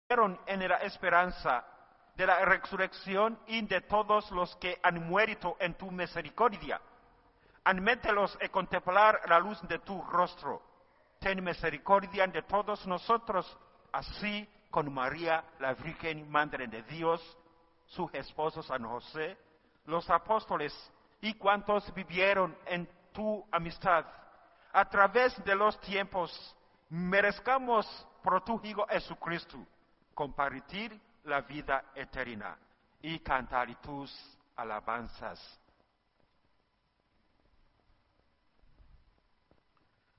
en la esperanza de la resurrección y de todos los que han muerto en tu misericordia. Admételos a contemplar la luz de tu rostro. Ten misericordia de todos nosotros, así con María, la Virgen Madre de Dios, su esposo San José, los apóstoles y cuantos vivieron en tu amistad. A través de los tiempos, merezcamos por tu Hijo Jesucristo compartir la vida eterna y cantar tus alabanzas.